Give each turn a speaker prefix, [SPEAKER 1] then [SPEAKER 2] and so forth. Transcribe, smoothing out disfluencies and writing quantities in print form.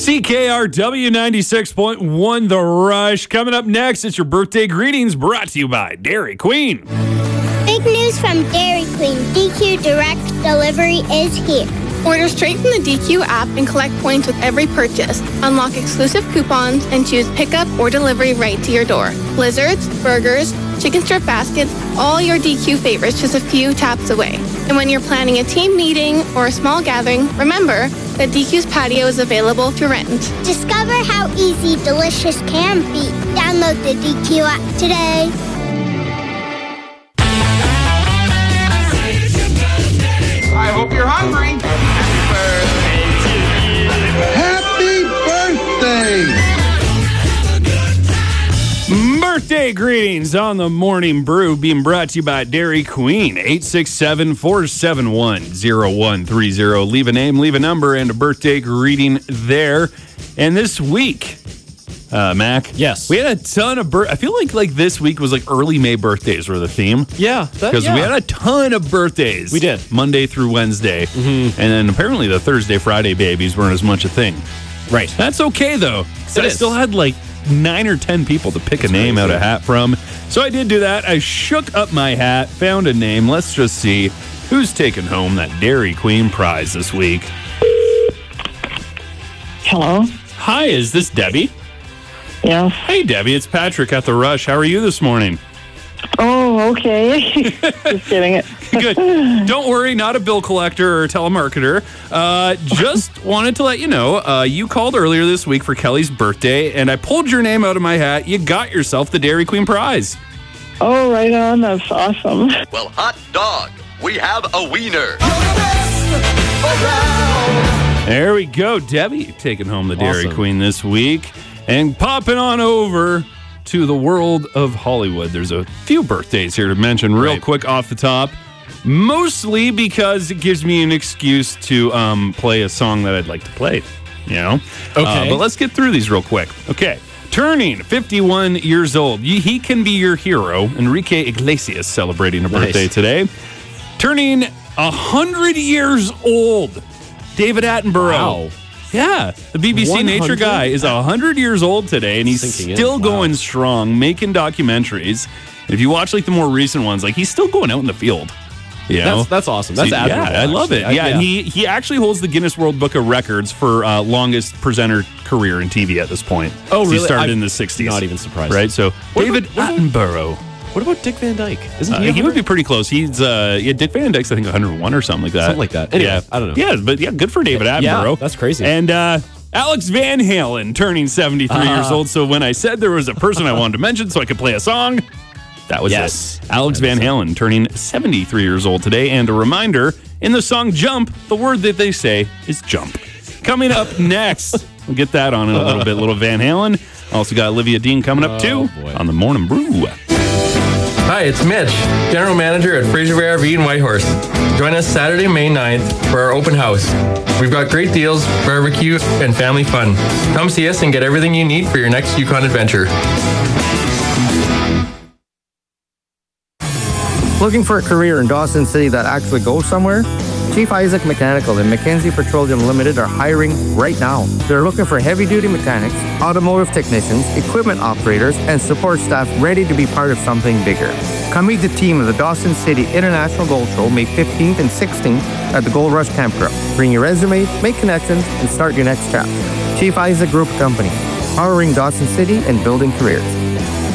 [SPEAKER 1] CKRW 96.1 The Rush. Coming up next, it's your birthday greetings brought to you by Dairy Queen.
[SPEAKER 2] Big news from Dairy Queen. DQ Direct Delivery is here.
[SPEAKER 3] Order straight from the DQ app and collect points with every purchase. Unlock exclusive coupons and choose pickup or delivery right to your door. Blizzards, burgers, chicken strip baskets, all your DQ favorites just a few taps away. And when you're planning a team meeting or a small gathering, remember that DQ's patio is available to rent.
[SPEAKER 2] Discover how easy delicious can be. Download the DQ app today.
[SPEAKER 4] I hope you're hungry.
[SPEAKER 5] Happy birthday!
[SPEAKER 1] Birthday greetings on the Morning Brew being brought to you by Dairy Queen. 867-471-0130. Leave a name, leave a number, and a birthday greeting there. And this week, Mac.
[SPEAKER 6] Yes.
[SPEAKER 1] We had a ton of I feel like this week was like early May birthdays were the theme.
[SPEAKER 6] Yeah.
[SPEAKER 1] Because we had a ton of birthdays.
[SPEAKER 6] We did.
[SPEAKER 1] Monday through Wednesday. Mm-hmm. And then apparently the Thursday, Friday babies weren't as much a thing.
[SPEAKER 6] Right.
[SPEAKER 1] That's okay, though. I still had like 9 or 10 people to pick a name out of a hat from. So I did do that. I shook up my hat, found a name. Let's just see who's taking home that Dairy Queen prize this week.
[SPEAKER 7] Hello?
[SPEAKER 1] Hi, is this Debbie?
[SPEAKER 7] Yes.
[SPEAKER 1] Hey, Debbie, it's Patrick at The Rush. How are you this morning?
[SPEAKER 7] Oh, okay. Just kidding it.
[SPEAKER 1] Good. Don't worry, not a bill collector or telemarketer. Just wanted to let you know, you called earlier this week for Kelly's birthday, and I pulled your name out of my hat. You got yourself the Dairy Queen prize.
[SPEAKER 7] Oh, right on. That's awesome.
[SPEAKER 8] Well, hot dog, we have a wiener.
[SPEAKER 1] There we go. Debbie taking home the Dairy
[SPEAKER 6] Awesome.
[SPEAKER 1] Queen this week. And popping on over to the world of Hollywood. There's a few birthdays here to mention real quick off the top. Mostly because it gives me an excuse to play a song that I'd like to play. You know?
[SPEAKER 6] Okay.
[SPEAKER 1] But let's get through these real quick. Okay. Turning 51 years old. He can be your hero. Enrique Iglesias celebrating a birthday today. Turning 100 years old. David Attenborough.
[SPEAKER 6] Wow.
[SPEAKER 1] Yeah, the BBC
[SPEAKER 6] 100?
[SPEAKER 1] Nature guy is 100 years old today, and he's still going strong, making documentaries. And if you watch like the more recent ones, like he's still going out in the field. You know?
[SPEAKER 6] That's awesome. That's admirable.
[SPEAKER 1] Yeah, I love it.
[SPEAKER 6] actually.
[SPEAKER 1] And he actually holds the Guinness World Book of Records for longest presenter career in TV at this point.
[SPEAKER 6] Oh, really?
[SPEAKER 1] He started in the 60s.
[SPEAKER 6] Not even surprised.
[SPEAKER 1] Right? So
[SPEAKER 6] What
[SPEAKER 1] David
[SPEAKER 6] about-
[SPEAKER 1] Attenborough.
[SPEAKER 6] What about Dick Van Dyke? Isn't
[SPEAKER 1] He would be pretty close. He's Dick Van Dyke's I think 101 or something like that.
[SPEAKER 6] Something like that. Anyway,
[SPEAKER 1] yeah,
[SPEAKER 6] I don't know.
[SPEAKER 1] Yeah, but good for David Attenborough.
[SPEAKER 6] Yeah, that's crazy.
[SPEAKER 1] And Alex Van Halen turning 73 years old. So when I said there was a person I wanted to mention so I could play a song, that was it. Alex Van Halen turning 73 years old today. And a reminder, in the song Jump, the word that they say is jump. Coming up next, we'll get that on in a little bit. Little Van Halen. Also got Olivia Dean coming up too on the Morning Brew.
[SPEAKER 9] Hi, it's Mitch, General Manager at Fraser Bay RV in Whitehorse. Join us Saturday, May 9th for our open house. We've got great deals, barbecue, and family fun. Come see us and get everything you need for your next Yukon adventure.
[SPEAKER 10] Looking for a career in Dawson City that actually goes somewhere? Chief Isaac Mechanical and Mackenzie Petroleum Limited are hiring right now. They're looking for heavy-duty mechanics, automotive technicians, equipment operators, and support staff ready to be part of something bigger. Come meet the team of the Dawson City International Gold Show May 15th and 16th at the Gold Rush Campground. Bring your resume, make connections, and start your next chapter. Chief Isaac Group Company, powering Dawson City and building careers.